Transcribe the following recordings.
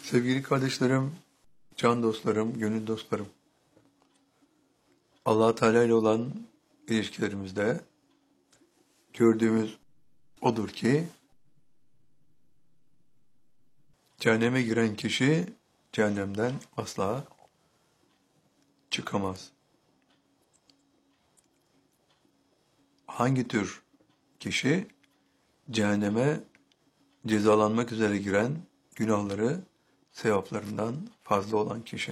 Sevgili kardeşlerim, can dostlarım, gönül dostlarım. Allah Teala ile olan ilişkilerimizde gördüğümüz odur ki cehenneme giren kişi cehennemden asla çıkamaz. Hangi tür kişi? Cehenneme cezalanmak üzere giren, günahları sevaplarından fazla olan kişi.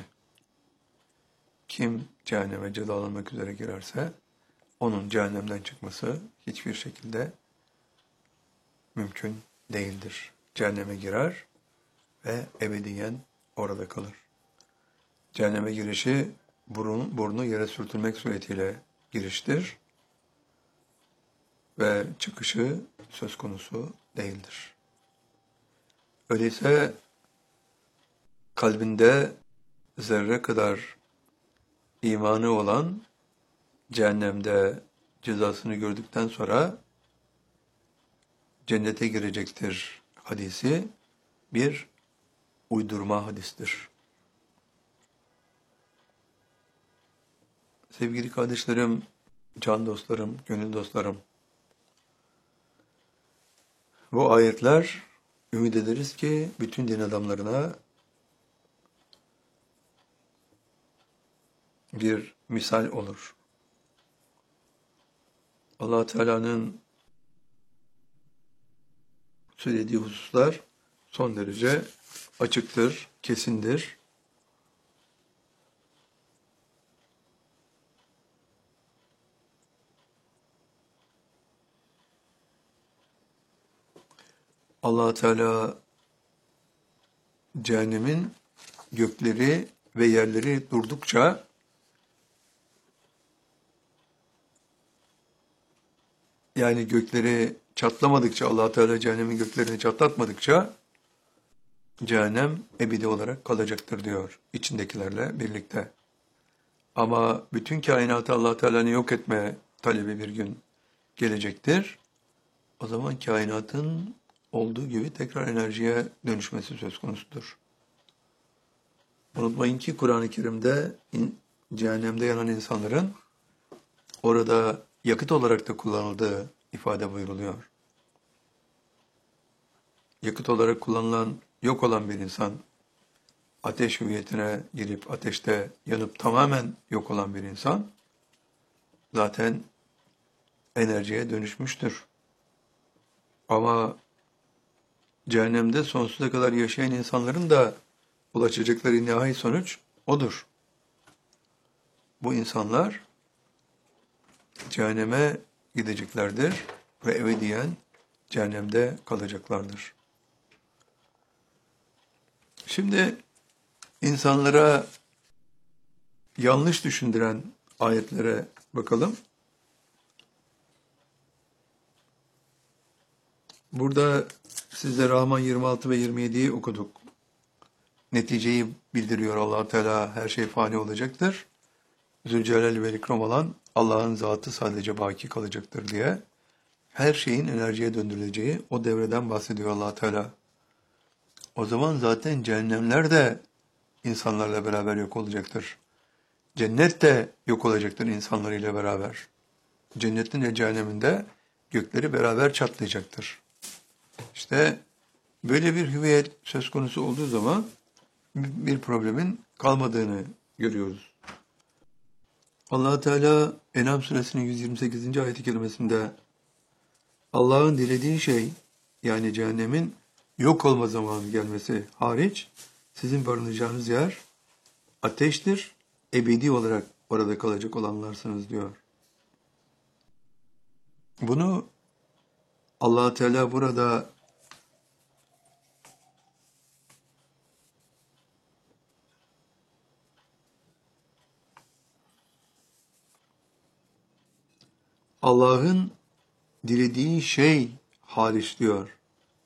Kim cehenneme cezalanmak üzere girerse onun cehennemden çıkması hiçbir şekilde mümkün değildir. Cehenneme girer ve ebediyen orada kalır. Cehenneme girişi burnu yere sürtülmek suretiyle giriştir ve çıkışı söz konusu değildir. Öyleyse kalbinde zerre kadar imanı olan cehennemde cezasını gördükten sonra cennete girecektir hadisi bir uydurma hadistir. Sevgili kardeşlerim, can dostlarım, gönül dostlarım, bu ayetler ümit ederiz ki bütün din adamlarına bir misal olur. Allah Teala'nın söylediği hususlar son derece açıktır, kesindir. Allah Teala cehennemin gökleri ve yerleri durdukça yani gökleri çatlamadıkça, Allah Teala cehennemin göklerini çatlatmadıkça cehennem ebedi olarak kalacaktır diyor içindekilerle birlikte. Ama bütün kainatı Allah Teala'nın yok etme talebi bir gün gelecektir. O zaman kainatın olduğu gibi tekrar enerjiye dönüşmesi söz konusudur. Unutmayın ki Kur'an-ı Kerim'de cehennemde yanan insanların orada yakıt olarak da kullanıldığı ifade buyruluyor. Yakıt olarak kullanılan, yok olan bir insan, ateş hüviyetine girip ateşte yanıp tamamen yok olan bir insan, zaten enerjiye dönüşmüştür. Ama cehennemde sonsuza kadar yaşayan insanların da ulaşacakları nihai sonuç odur. Bu insanlar cehenneme gideceklerdir ve ebediyen cehennemde kalacaklardır. Şimdi insanlara yanlış düşündüren ayetlere bakalım. Burada sizde Rahman 26 ve 27'yi okuduk. Neticeyi bildiriyor Allah Teala, her şey fani olacaktır. Zülcelal ve İkram olan Allah'ın zatı sadece baki kalacaktır diye. Her şeyin enerjiye döndürüleceği o devreden bahsediyor Allah Teala. O zaman zaten cehennemler de insanlarla beraber yok olacaktır. Cennet de yok olacaktır insanlarıyla beraber. Cennetin ve cehenneminde gökleri beraber çatlayacaktır. İşte böyle bir hüviyet söz konusu olduğu zaman bir problemin kalmadığını görüyoruz. Allah Teala En'am suresinin 128. ayet-i kerimesinde Allah'ın dilediği şey, yani cehennemin yok olma zamanı gelmesi hariç sizin barınacağınız yer ateştir, ebedi olarak orada kalacak olanlarsınız diyor. Bunu Allah Teala burada Allah'ın dilediği şey hariç diyor.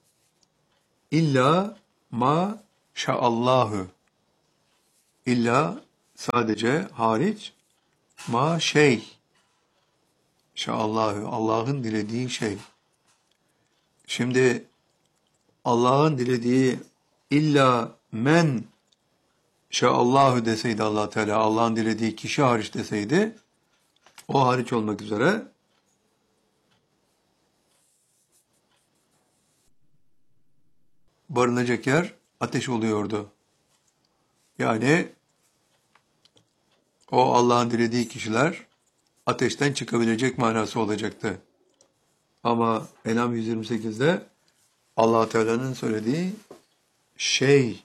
İlla ma şa'allahu. İlla sadece hariç ma şey. Şa'allahu. Allah'ın dilediği şey. Şimdi Allah'ın dilediği İlla men şeallahu deseydi Allah Teala, Allah'ın dilediği kişi hariç deseydi, o hariç olmak üzere barınacak yer ateş oluyordu. Yani o Allah'ın dilediği kişiler ateşten çıkabilecek manası olacaktı. Ama En'am 128'de Allah Teala'nın söylediği şey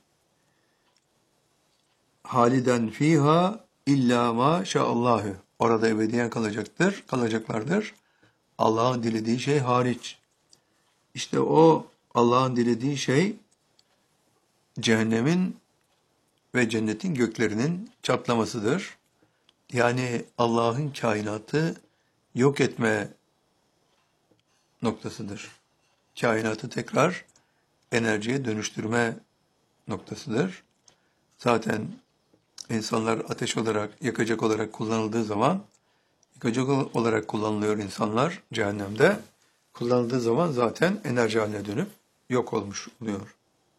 haliden fiha illa ma şa'allahu. Orada ebediyen kalacaklardır. Allah'ın dilediği şey hariç. İşte o Allah'ın dilediği şey cehennemin ve cennetin göklerinin çatlamasıdır. Yani Allah'ın kainatı yok etme noktasıdır. Kainatı tekrar enerjiye dönüştürme noktasıdır. Zaten insanlar ateş olarak, yakacak olarak kullanıldığı zaman, yakacak olarak kullanılıyor insanlar cehennemde. Kullanıldığı zaman zaten enerji haline dönüp yok olmuş oluyor.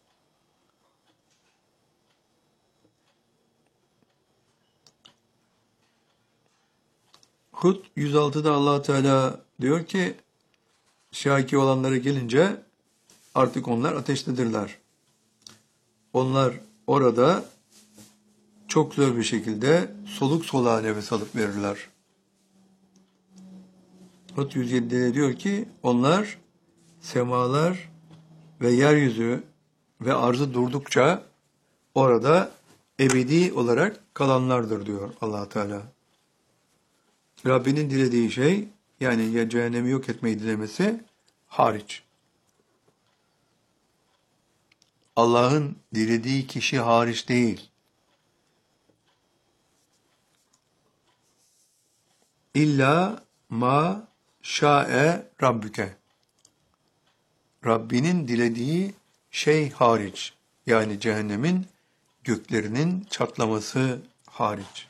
Hud 106'da Allah Teala diyor ki, şaki olanlara gelince artık onlar ateştedirler. Onlar orada çok zor bir şekilde soluk soluğa nefes alıp verirler. Hud 107'de diyor ki, onlar semalar ve yeryüzü ve arzı durdukça orada ebedi olarak kalanlardır diyor Allah Teala. Rabbinin dilediği şey, yani ya cehennemi yok etmeyi dilemesi hariç. Allah'ın dilediği kişi hariç değil. İlla ma şa'e rabbüke. Rabbinin dilediği şey hariç. Yani cehennemin göklerinin çatlaması hariç.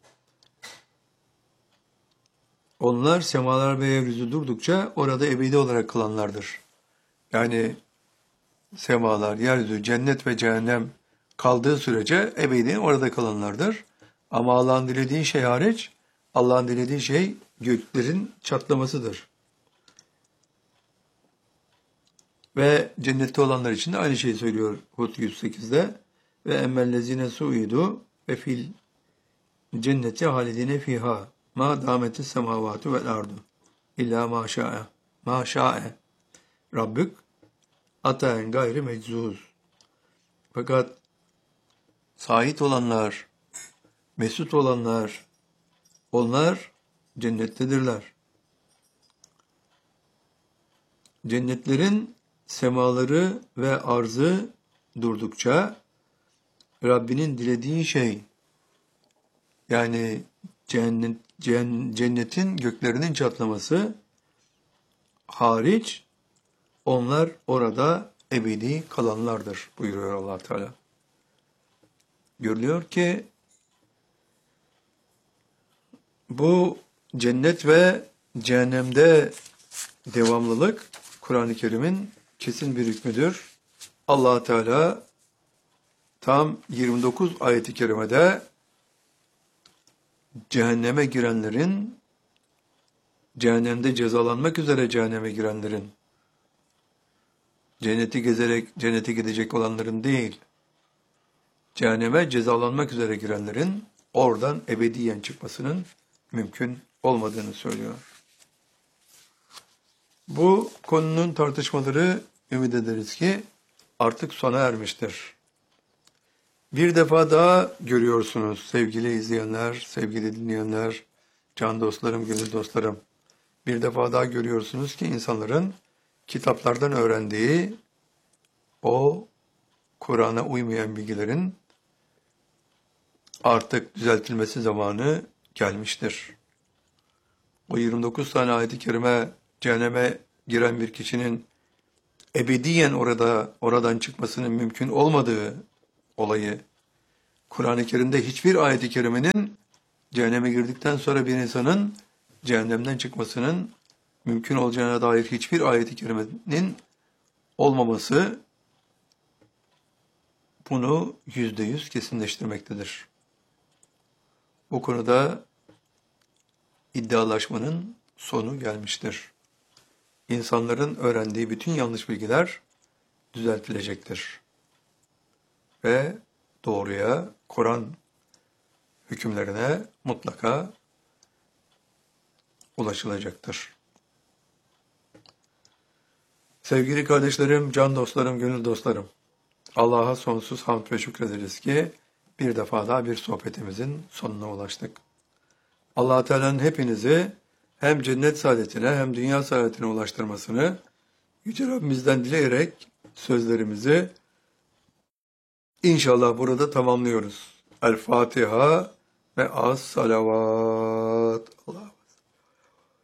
Onlar semalar ve yeryüzü durdukça orada ebedi olarak kalanlardır. Yani semalar, yeryüzü, cennet ve cehennem kaldığı sürece ebedi orada kalanlardır. Ama Allah'ın dilediği şey hariç, Allah'ın dilediği şey göklerin çatlamasıdır. Ve cennette olanlar için de aynı şeyi söylüyor Hud 108'de. Ve emmellezine suidu ve fil cenneti halidine fiha ma dametis semavatu vel ardu illa ma şa'e ma şa'e Rabbük ataen gayri meczuz. Fakat sahip olanlar, mesut olanlar, onlar cennettedirler. Cennetlerin semaları ve arzı durdukça Rabbinin dilediği şey, yani cennetin göklerinin çatlaması hariç onlar orada ebedi kalanlardır buyuruyor Allah Teala. Görülüyor ki bu cennet ve cehennemde devamlılık Kur'an-ı Kerim'in kesin bir hükmüdür. Allah Teala tam 29 ayet-i kerimede cehenneme girenlerin, cehennemde cezalanmak üzere cehenneme girenlerin, cenneti gezerek cennete gidecek olanların değil, cehenneme cezalanmak üzere girenlerin oradan ebediyen çıkmasının mümkün olmadığını söylüyor. Bu konunun tartışmaları ümit ederiz ki artık sona ermiştir. Bir defa daha görüyorsunuz sevgili izleyenler, sevgili dinleyenler, can dostlarım, gönül dostlarım. Bir defa daha görüyorsunuz ki insanların kitaplardan öğrendiği o Kur'an'a uymayan bilgilerin artık düzeltilmesi zamanı gelmiştir. O 29 tane ayet-i kerime cehenneme giren bir kişinin ebediyen oradan çıkmasının mümkün olmadığı olayı, Kur'an-ı Kerim'de hiçbir ayet-i kerimenin cehenneme girdikten sonra bir insanın cehennemden çıkmasının mümkün olacağına dair hiçbir ayet-i kerimenin olmaması bunu %100 kesinleştirmektedir. Bu konuda iddialaşmanın sonu gelmiştir. İnsanların öğrendiği bütün yanlış bilgiler düzeltilecektir. Ve doğruya, Kur'an hükümlerine mutlaka ulaşılacaktır. Sevgili kardeşlerim, can dostlarım, gönül dostlarım, Allah'a sonsuz hamd ve şükrederiz ki bir defa daha bir sohbetimizin sonuna ulaştık. Allah-u Teala'nın hepinizi hem cennet saadetine hem dünya saadetine ulaştırmasını Yüce Rabbimizden dileyerek sözlerimizi inşallah burada tamamlıyoruz. El Fatiha ve as salavat. Allah